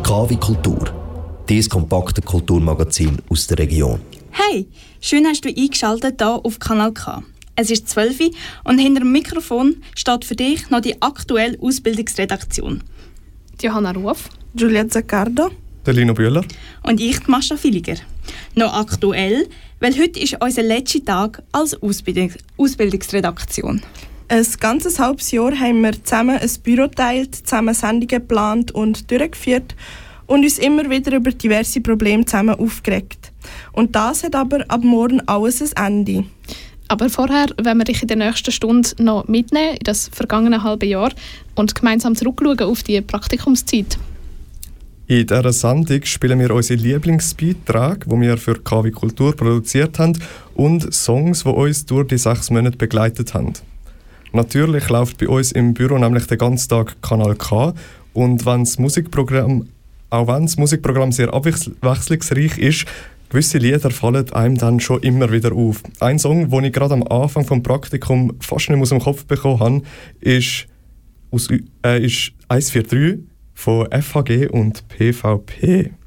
KW Kultur, dieses kompakte Kulturmagazin aus der Region. Hey, schön hast du eingeschaltet hier auf Kanal K. Es ist 12 Uhr und hinter dem Mikrofon steht für dich noch die aktuelle Ausbildungsredaktion. Johanna Ruf, Juliette Zaccardo, Lino Bühler und ich, Mascha Villiger. Noch aktuell, weil heute ist unser letzter Tag als Ausbildungsredaktion. Ein ganzes halbes Jahr haben wir zusammen ein Büro geteilt, zusammen Sendungen geplant und durchgeführt und uns immer wieder über diverse Probleme zusammen aufgeregt. Und das hat aber ab morgen alles ein Ende. Aber vorher wollen wir dich in der nächsten Stunde noch mitnehmen in das vergangene halbe Jahr und gemeinsam zurückschauen auf die Praktikumszeit. In dieser Sendung spielen wir unsere Lieblingsbeiträge, die wir für KW Kultur produziert haben, und Songs, die uns durch die 6 Monate begleitet haben. Natürlich läuft bei uns im Büro nämlich den ganzen Tag Kanal K, und auch wenn das Musikprogramm sehr abwechslungsreich ist, gewisse Lieder fallen einem dann schon immer wieder auf. Ein Song, den ich gerade am Anfang des Praktikums fast nicht aus dem Kopf bekommen habe, ist 143 von FHG und PVP.